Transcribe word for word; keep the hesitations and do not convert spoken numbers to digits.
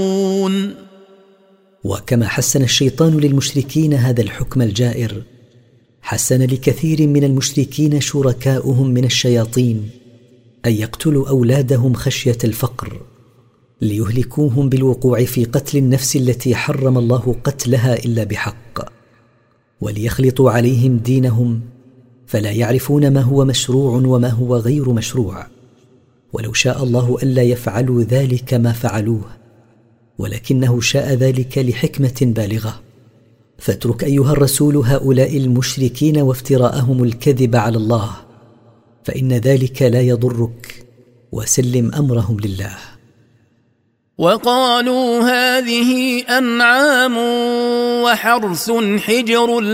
وكما حسن الشيطان للمشركين هذا الحكم الجائر، حسن لكثير من المشركين شركاؤهم من الشياطين أن يقتلوا أولادهم خشية الفقر، ليهلكوهم بالوقوع في قتل النفس التي حرم الله قتلها إلا بحق، وليخلطوا عليهم دينهم فلا يعرفون ما هو مشروع وما هو غير مشروع. ولو شاء الله ألا يفعلوا ذلك ما فعلوه، ولكنه شاء ذلك لحكمة بالغة. فاترك أيها الرسول هؤلاء المشركين وافتراءهم الكذب على الله، فإن ذلك لا يضرك، وسلم أمرهم لله. وقالوا هذه أنعام وحرث حجر